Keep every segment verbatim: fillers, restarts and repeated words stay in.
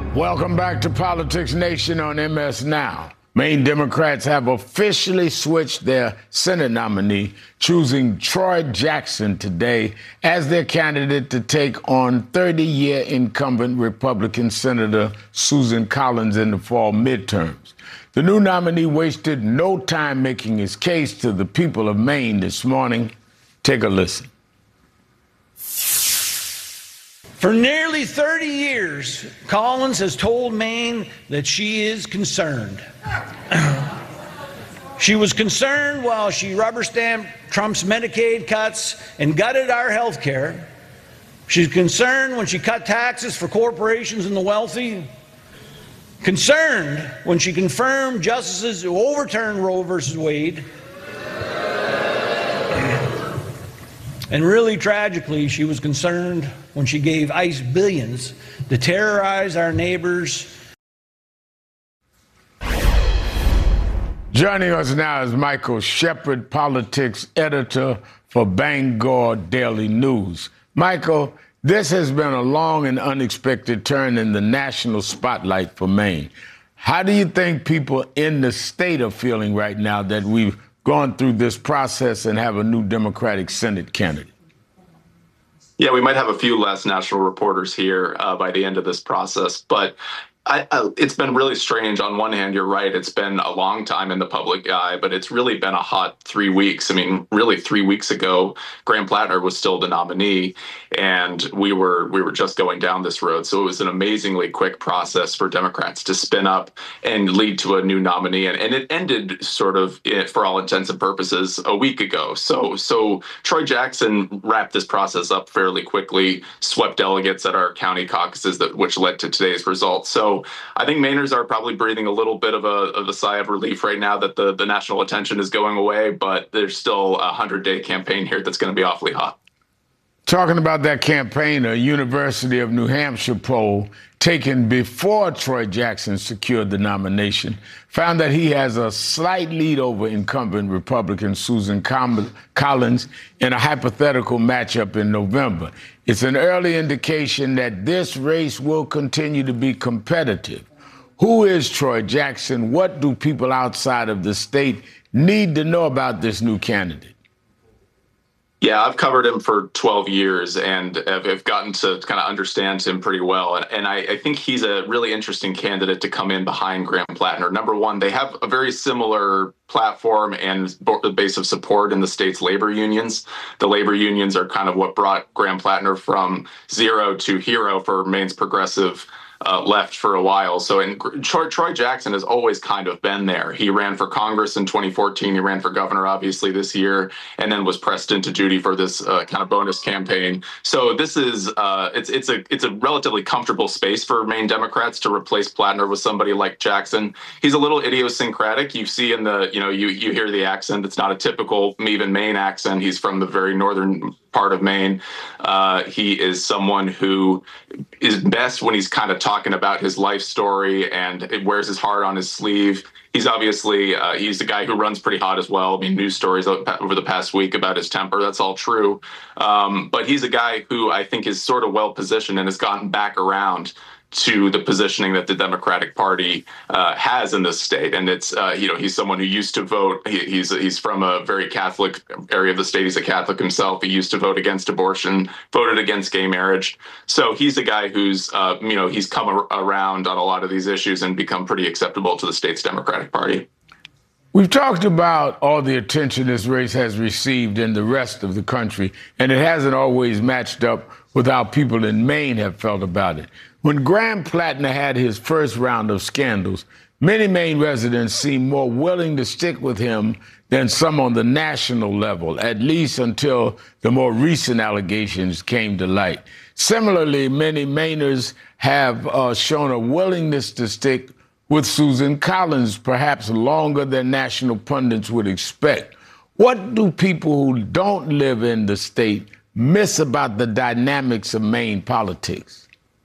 Welcome back to Politics Nation on M S Now. Maine Democrats have officially switched their Senate nominee, choosing Troy Jackson today as their candidate to take on thirty-year incumbent Republican Senator Susan Collins in the fall midterms. The new nominee wasted no time making his case to the people of Maine this morning. Take a listen. For nearly thirty years, Collins has told Maine that she is concerned. She was concerned while she rubber-stamped Trump's Medicaid cuts and gutted our health care. She's concerned when she cut taxes for corporations and the wealthy. Concerned when she confirmed justices who overturned Roe versus Wade. And really tragically, she was concerned when she gave ICE billions to terrorize our neighbors. Joining us now is Michael Shepard, politics editor for Bangor Daily News. Michael, this has been a long and unexpected turn in the national spotlight for Maine. How do you think people in the state are feeling right now that we've gone through this process and have a new Democratic Senate candidate? Yeah, we might have a few less national reporters here uh, by the end of this process, but I, I, it's been really strange. On one hand, you're right. It's been a long time in the public eye, but it's really been a hot three weeks. I mean, really three weeks ago, Graham Plattner was still the nominee, and we were we were just going down this road. So it was an amazingly quick process for Democrats to spin up and lead to a new nominee. And, and it ended sort of, for all intents and purposes, a week ago. So, so Troy Jackson wrapped this process up fairly quickly, swept delegates at our county caucuses, that which led to today's results. So I think Mainers are probably breathing a little bit of a, of a sigh of relief right now that the, the national attention is going away, but there's still a hundred-day campaign here that's going to be awfully hot. Talking about that campaign, a University of New Hampshire poll taken before Troy Jackson secured the nomination found that he has a slight lead over incumbent Republican Susan Collins in a hypothetical matchup in November. It's an early indication that this race will continue to be competitive. Who is Troy Jackson? What do people outside of the state need to know about this new candidate? Yeah, I've covered him for twelve years and have, have gotten to kind of understand him pretty well. And, and I, I think he's a really interesting candidate to come in behind Graham Plattner. Number one, they have a very similar platform and base of support in the state's labor unions. The labor unions are kind of what brought Graham Plattner from zero to hero for Maine's progressive Uh, left for a while. So and Troy, Troy Jackson has always kind of been there. He ran for Congress in twenty fourteen. He ran for governor, obviously, this year, and then was pressed into duty for this uh, kind of bonus campaign. So this is uh, it's it's a it's a relatively comfortable space for Maine Democrats to replace Plattner with somebody like Jackson. He's a little idiosyncratic. You see in the you know you you hear the accent. It's not a typical even Maine accent. He's from the very northern part of Maine. Uh, he is someone who is best when he's kind of talking about his life story and it wears his heart on his sleeve. He's obviously, uh, he's the guy who runs pretty hot as well. I mean, news stories over the past week about his temper, that's all true. Um, but he's a guy who I think is sort of well positioned and has gotten back around to the positioning that the Democratic Party uh, has in this state. And it's, uh, you know, he's someone who used to vote. He, he's he's from a very Catholic area of the state. He's a Catholic himself. He used to vote against abortion, voted against gay marriage. So he's a guy who's, uh, you know, he's come ar- around on a lot of these issues and become pretty acceptable to the state's Democratic Party. We've talked about all the attention this race has received in the rest of the country, and it hasn't always matched up with how people in Maine have felt about it. When Graham Plattner had his first round of scandals, many Maine residents seemed more willing to stick with him than some on the national level, at least until the more recent allegations came to light. Similarly, many Mainers have uh, shown a willingness to stick with Susan Collins, perhaps longer than national pundits would expect. What do people who don't live in the state miss about the dynamics of Maine politics?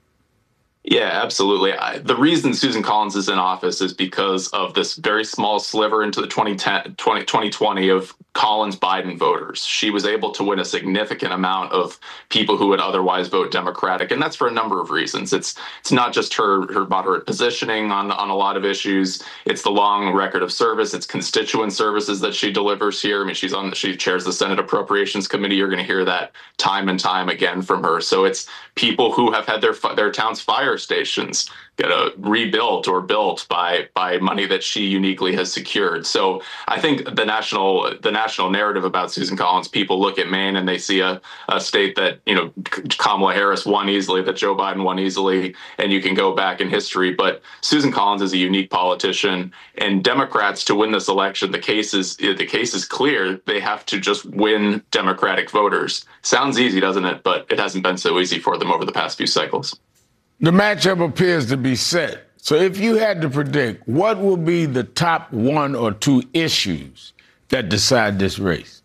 Yeah, absolutely. I, the reason Susan Collins is in office is because of this very small sliver into the twenty ten, twenty, twenty twenty of Collins Biden voters. She was able to win a significant amount of people who would otherwise vote Democratic, and that's for a number of reasons. It's it's not just her her moderate positioning on on a lot of issues. It's the long record of service. It's constituent services that she delivers here. I mean, she's on she chairs the Senate Appropriations Committee. You're going to hear that time and time again from her. So it's people who have had their their town's fire stations get a rebuilt or built by by money that she uniquely has secured. So I think the national the national narrative about Susan Collins, people look at Maine and they see a, a state that, you know, Kamala Harris won easily, that Joe Biden won easily, and you can go back in history. But Susan Collins is a unique politician, and Democrats, to win this election, the case is the case is clear. They have to just win Democratic voters. Sounds easy, doesn't it? But it hasn't been so easy for them over the past few cycles. The matchup appears to be set. So if you had to predict, what will be the top one or two issues that decide this race?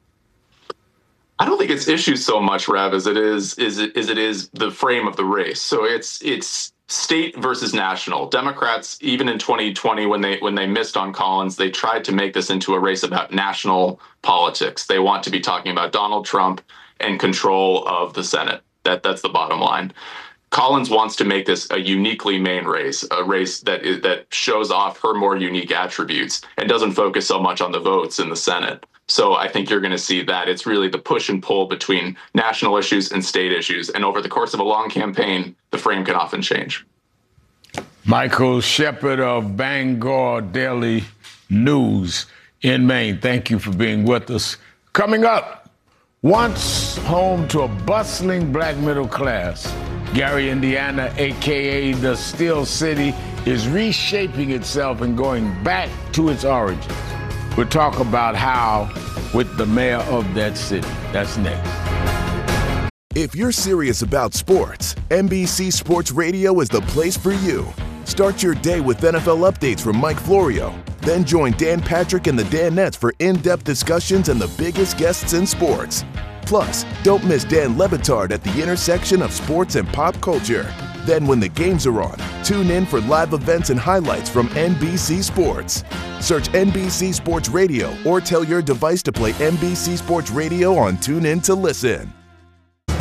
I don't think it's issues so much, Rev, as it is is it is it is the frame of the race. So it's it's state versus national. Democrats, even in twenty twenty, when they when they missed on Collins, they tried to make this into a race about national politics. They want to be talking about Donald Trump and control of the Senate. That that's the bottom line. Collins wants to make this a uniquely Maine race, a race that is, that shows off her more unique attributes and doesn't focus so much on the votes in the Senate. So I think you're going to see that it's really the push and pull between national issues and state issues. And over the course of a long campaign, the frame can often change. Michael Shepard of Bangor Daily News in Maine, thank you for being with us. Coming up, once home to a bustling black middle class, Gary, Indiana, a k a the Steel City, is reshaping itself and going back to its origins. We'll talk about how with the mayor of that city. That's next. If you're serious about sports, N B C Sports Radio is the place for you. Start your day with N F L updates from Mike Florio. Then join Dan Patrick and the Danettes for in-depth discussions and the biggest guests in sports. Plus, don't miss Dan Le Batard at the intersection of sports and pop culture. Then when the games are on, tune in for live events and highlights from N B C Sports. Search N B C Sports Radio or tell your device to play N B C Sports Radio on TuneIn to listen.